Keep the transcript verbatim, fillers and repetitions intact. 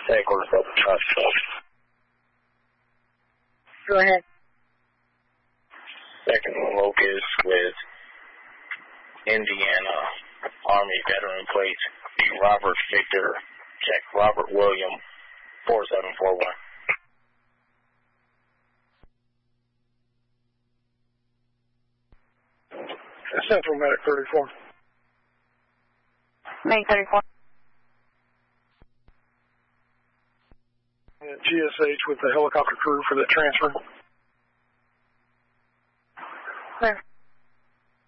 Headquarters Delta Charlie. Go ahead. Second locus with Indiana Army veteran plate, the Robert Victor, check Robert William, four seven four one. Central Medic thirty-four. Medic thirty-four. And G S H with the helicopter crew for the transfer. Clear.